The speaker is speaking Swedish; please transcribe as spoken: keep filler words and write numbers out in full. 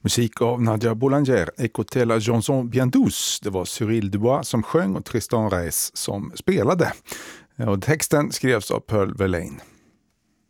Musik av Nadia Boulanger, Écoutez la chanson bien douce. Det var Cyril Dubois som sjöng och Tristan Reis som spelade. Och texten skrevs av Pearl Verlaine.